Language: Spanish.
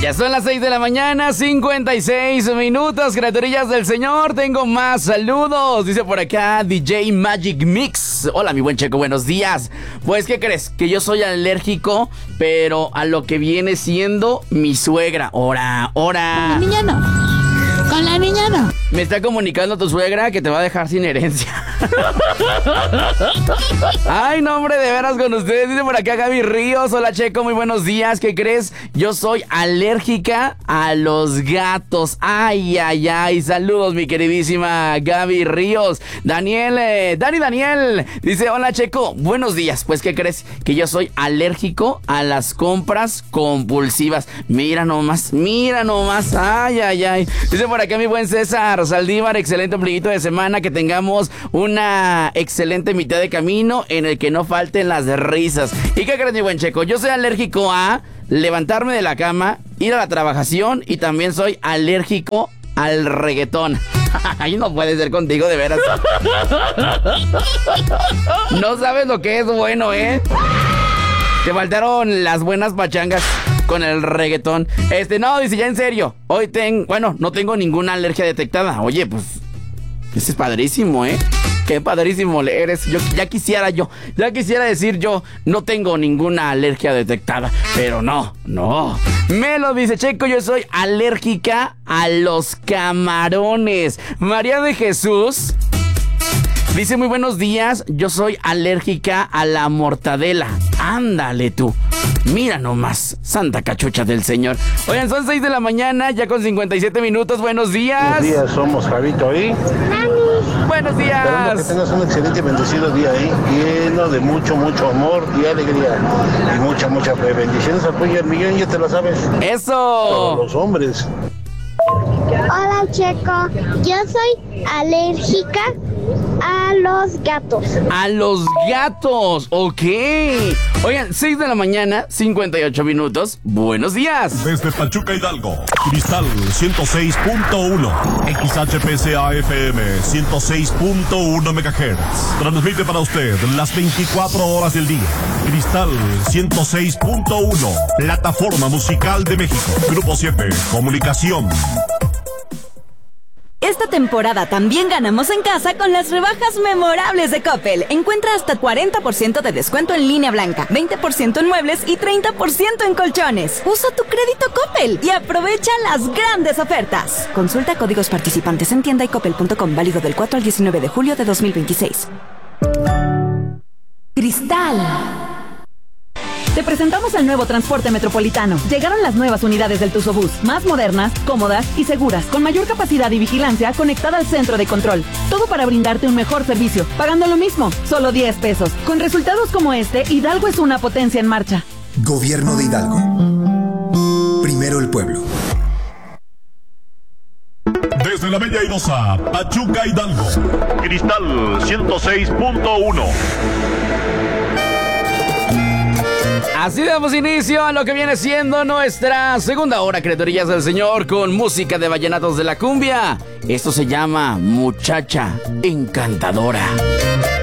Ya son las 6 de la mañana, 56 minutos, criaturillas del Señor. Tengo más saludos. Dice por acá DJ Magic Mix. Hola, mi buen Checo, buenos días. Pues, ¿qué crees? Que yo soy alérgico, pero a lo que viene siendo mi suegra. Ora. Con la niña no. Con la niña no. Me está comunicando tu suegra que te va a dejar sin herencia. Ay, no, hombre, de veras con ustedes. Dice por acá Gaby Ríos. Hola, Checo, muy buenos días. ¿Qué crees? Yo soy alérgica a los gatos. Ay. Saludos, mi queridísima Gaby Ríos. Daniel dice, hola, Checo, buenos días. Pues, ¿qué crees? Que yo soy alérgico a las compras compulsivas. Mira nomás. Ay. Dice por acá mi buen César Saldívar, excelente ombliguito de semana, que tengamos una excelente mitad de camino en el que no falten las risas. ¿Y qué crees, mi buen Checo? Yo soy alérgico a levantarme de la cama, ir a la trabajación, y también soy alérgico al reggaetón. Ay, no puede ser contigo, de veras. No sabes lo que es bueno, ¿eh? Te faltaron las buenas pachangas con el reggaetón. No, dice, ya en serio. Hoy no tengo ninguna alergia detectada. Oye, pues, ese es padrísimo, ¿eh? Qué padrísimo eres. Ya quisiera decir yo, no tengo ninguna alergia detectada. Pero no. Me lo dice, Checo, yo soy alérgica a los camarones. María de Jesús dice, muy buenos días, yo soy alérgica a la mortadela. Ándale tú. Mira nomás, santa cachucha del Señor. Oigan, son 6 de la mañana, ya con 57 minutos. Buenos días. Buenos días, somos Javito ahí. Buenos días. Esperando que tengas un excelente y bendecido día ahí, lleno de mucho amor y alegría. Y mucha fe. Bendiciones al Puyo del Millón, ya te lo sabes. ¡Eso! Todos los hombres. Hola, Checo. Yo soy alérgica a los gatos. A los gatos, ok. Oigan, 6 de la mañana, 58 minutos. Buenos días. Desde Pachuca, Hidalgo, Cristal 106.1, XHPCA FM 106.1 MHz. Transmite para usted las 24 horas del día. Cristal 106.1, plataforma musical de México. Grupo 7, comunicación. Esta temporada también ganamos en casa con las rebajas memorables de Coppel. Encuentra hasta 40% de descuento en línea blanca, 20% en muebles y 30% en colchones. Usa tu crédito Coppel y aprovecha las grandes ofertas. Consulta códigos participantes en tienda y coppel.com, válido del 4 al 19 de julio de 2026. Cristal. Te presentamos el nuevo transporte metropolitano. Llegaron las nuevas unidades del Tusobús, más modernas, cómodas y seguras, con mayor capacidad y vigilancia conectada al centro de control. Todo para brindarte un mejor servicio, pagando lo mismo, solo 10 pesos. Con resultados como este, Hidalgo es una potencia en marcha. Gobierno de Hidalgo. Primero el pueblo. Desde la Bella Airosa, Pachuca, Hidalgo, Cristal 106.1. Así damos inicio a lo que viene siendo nuestra segunda hora, criaturillas del Señor, con música de vallenatos de la cumbia. Esto se llama Muchacha Encantadora.